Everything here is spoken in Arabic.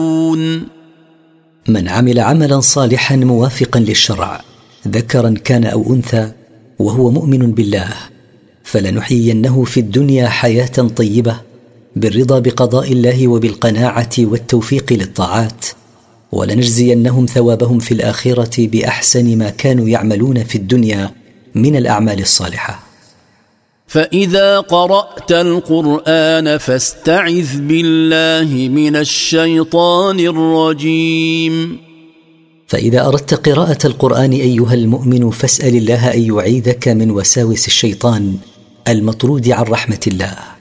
من عمل عملا صالحا موافقا للشرع ذكرا كان أو أنثى وهو مؤمن بالله فلنحيينه في الدنيا حياة طيبة بالرضا بقضاء الله وبالقناعة والتوفيق للطاعات، ولنجزينهم ثوابهم في الآخرة بأحسن ما كانوا يعملون في الدنيا من الأعمال الصالحة. فإذا قرأت القرآن فاستعذ بالله من الشيطان الرجيم. فإذا أردت قراءة القرآن أيها المؤمن فاسأل الله أن يعيذك من وساوس الشيطان المطرود عن رحمة الله.